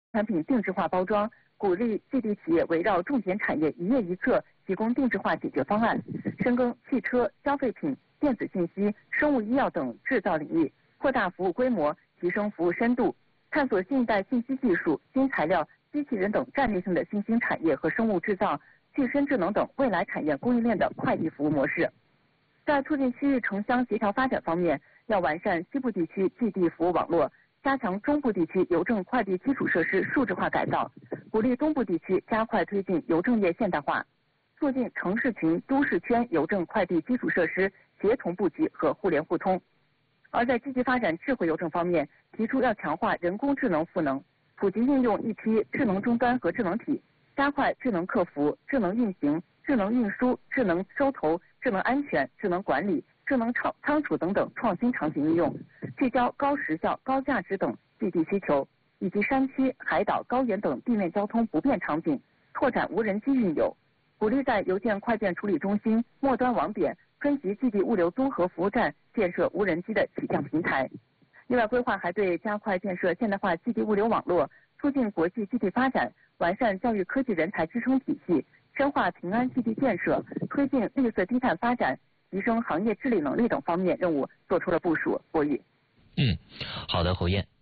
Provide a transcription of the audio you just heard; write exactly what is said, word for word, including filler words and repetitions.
产品定制化包装，鼓励基地企业围绕重点产业一页一策，提供定制化解决方案，深耕汽车、消费品、电子信息、生物医药等制造领域，扩大服务规模，提升服务深度，探索新一代信息技术、新材料、机器人等战略性的新兴产业和生物制造、具身智能等未来产业供应链的快递服务模式。在促进区域城乡协调发展方面，要完善西部地区寄递服务网络，加强中部地区邮政快递基础设施数字化改造，鼓励东部地区加快推进邮政业现代化，促进城市群、都市圈邮政快递基础设施协同布局和互联互通。而在积极发展智慧邮政方面，提出要强化人工智能赋能，普及应用一批智能终端和智能体，加快智能客服、智能运行、智能运输、智能收投、智能安全、智能管理、智能仓仓储等等创新场景应用，聚焦高时效、高价值等寄递需求，以及山区、海岛、高原等地面交通不便场景，拓展无人机运油，鼓励在邮件快件处理中心、末端网点、分级寄递物流综合服务站建设无人机的起降平台。另外，规划还对加快建设现代化寄递物流网络、促进国际寄递发展、完善教育科技人才支撑体系、深化平安寄递建设、推进绿色低碳发展、提升行业治理能力等方面任务做出了部署。国语。 嗯，好的，侯燕。